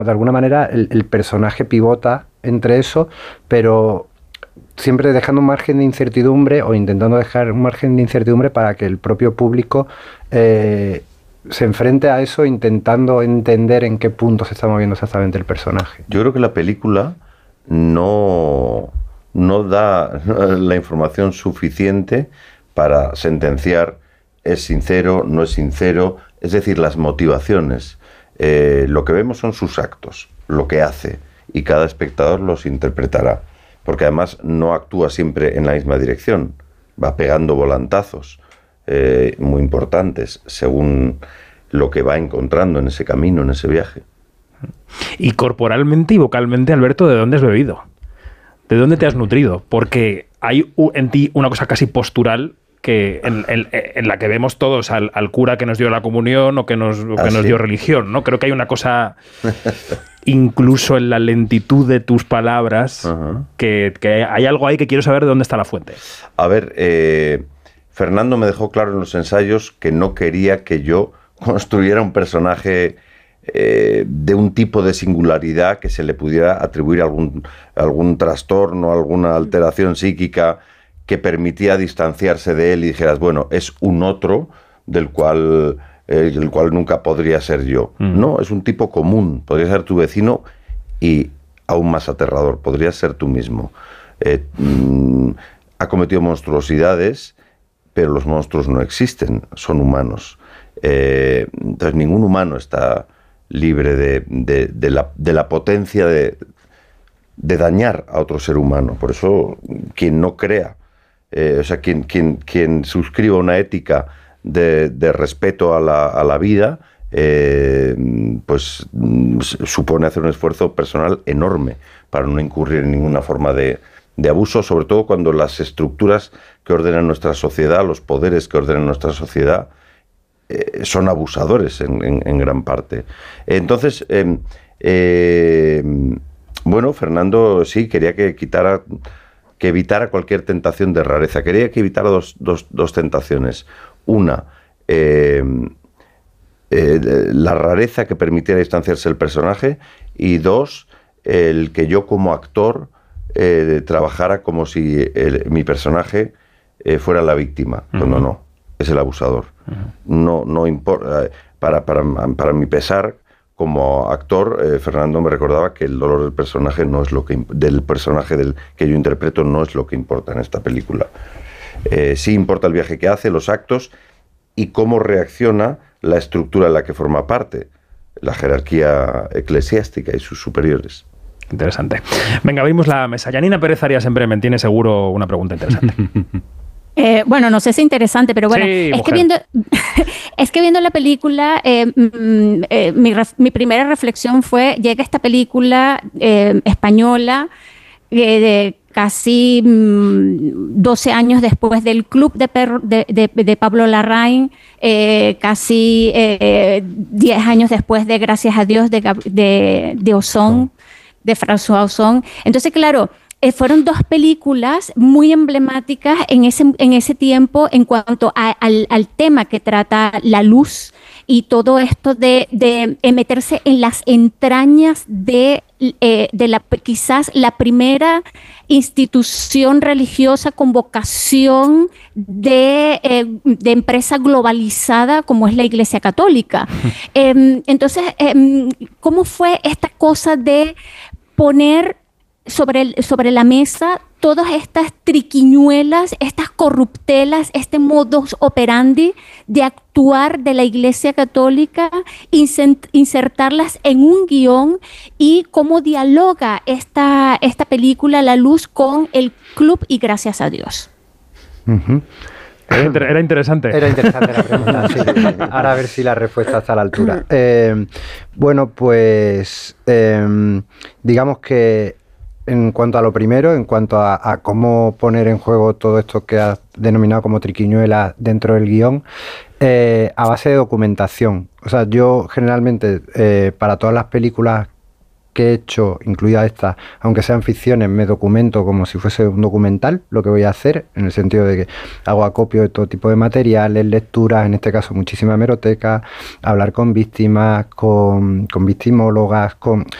De alguna manera el personaje pivota entre eso, pero siempre dejando un margen de incertidumbre o intentando dejar un margen de incertidumbre para que el propio público se enfrente a eso intentando entender en qué punto se está moviendo exactamente el personaje. Yo creo que la película no da la información suficiente para sentenciar es sincero, no es sincero, es decir, las motivaciones. Lo que vemos son sus actos, lo que hace, y cada espectador los interpretará, porque además no actúa siempre en la misma dirección, va pegando volantazos muy importantes según lo que va encontrando en ese camino, en ese viaje. Y corporalmente y vocalmente, Alberto, ¿de dónde has bebido? ¿De dónde te has nutrido? Porque hay en ti una cosa casi postural que en la que vemos todos al cura que nos dio la comunión o que nos dio religión, ¿no? Creo que hay una cosa, incluso en la lentitud de tus palabras, que hay algo ahí que quiero saber de dónde está la fuente. A ver, Fernando me dejó claro en los ensayos que no quería que yo construyera un personaje de un tipo de singularidad que se le pudiera atribuir algún trastorno, alguna alteración psíquica que permitía distanciarse de él y dijeras, bueno, es un otro del cual nunca podría ser yo. No, es un tipo común, podría ser tu vecino y aún más aterrador, podría ser tú mismo. Ha cometido monstruosidades, pero los monstruos no existen, son humanos. Entonces ningún humano está libre de la potencia de dañar a otro ser humano. Por eso quien no crea, quien suscriba una ética de respeto a la vida, pues supone hacer un esfuerzo personal enorme para no incurrir en ninguna forma de abuso, sobre todo cuando las estructuras que ordenan nuestra sociedad, los poderes que ordenan nuestra sociedad, son abusadores en gran parte. Entonces, bueno, Fernando sí quería que evitara cualquier tentación de rareza. Quería que evitara dos tentaciones. Una, la rareza que permitiera distanciarse el personaje, y dos, el que yo como actor trabajara como si mi personaje fuera la víctima, cuando no, es el abusador. No importa, para mi pesar, como actor, Fernando me recordaba que el dolor del personaje que yo interpreto no es lo que importa en esta película. Sí importa el viaje que hace, los actos y cómo reacciona la estructura de la que forma parte, la jerarquía eclesiástica y sus superiores. Interesante. Venga, abrimos la mesa. Yanina Pérez Arias en Bremen tiene seguro una pregunta interesante. Bueno, no sé si es interesante, pero bueno, sí, es que viendo la película, mi primera reflexión fue, llega esta película española de casi 12 años después del Club de Pablo Larraín, casi 10 años después de Gracias a Dios de Ozón, de François Ozon. Entonces, claro, fueron dos películas muy emblemáticas en ese tiempo en cuanto al tema que trata la luz y todo esto de meterse en las entrañas de quizás la primera institución religiosa con vocación de empresa globalizada como es la Iglesia Católica. Entonces, ¿cómo fue esta cosa de poner sobre la mesa todas estas triquiñuelas, estas corruptelas, este modus operandi de actuar de la Iglesia Católica, insertarlas en un guión, y cómo dialoga esta película La Luz con el Club y Gracias a Dios? Era interesante. Era interesante la pregunta, sí. Ahora a ver si la respuesta está a la altura. Bueno, pues digamos que en cuanto a lo primero, en cuanto a cómo poner en juego todo esto que has denominado como triquiñuelas dentro del guión, a base de documentación. O sea, yo generalmente para todas las películas que he hecho, incluida esta, aunque sean ficciones, me documento como si fuese un documental, lo que voy a hacer, en el sentido de que hago acopio de todo tipo de materiales, lecturas, en este caso muchísima hemeroteca, hablar con víctimas, con victimólogas,